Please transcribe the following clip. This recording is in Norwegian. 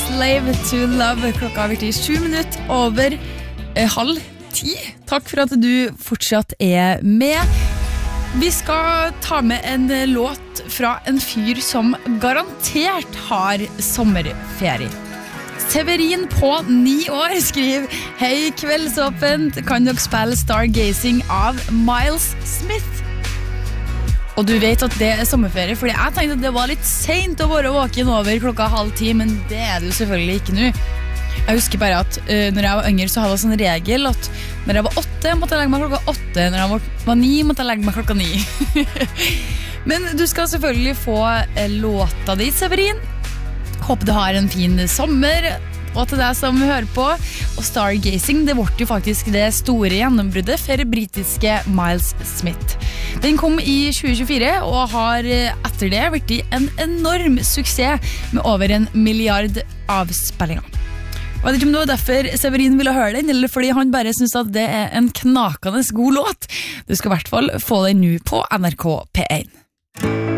Slave to Love. Klokka har blitt 7 minutter over 9:30. Takk for at du fortsatt er med. Vi skal ta med en låt fra en fyr som garantert har sommerferie. Severin på 9 år skriver: Hei, kveldsåpent, kan dere spille Stargazing av Miles Smith? Og du vet at det er sommerferie, fordi jeg tenkte at det var litt sent å være våken over klokka 9:30, men det er det jo selvfølgelig ikke nå. Jeg husker bare at når jeg var yngre så hadde jeg sånn regel at når jeg var 8 måtte jeg legge meg klokka 8, når jeg var 9 måtte jeg legge meg klokka 9. Men du skal selvfølgelig få låta di, Severin. Håper du har en fin sommer, og til deg som hører på. Og Stargazing, det ble jo faktisk det store gjennombruddet for britiske Miles Smith. Den kom i 2024 og har etter det vært en enorm suksess med over 1 milliard avspillinger. Jeg vet ikke om det var derfor Severin ville høre den, eller fordi han bare synes at det er en knakende god låt. Du skal i hvert fall få den nå på NRK P1.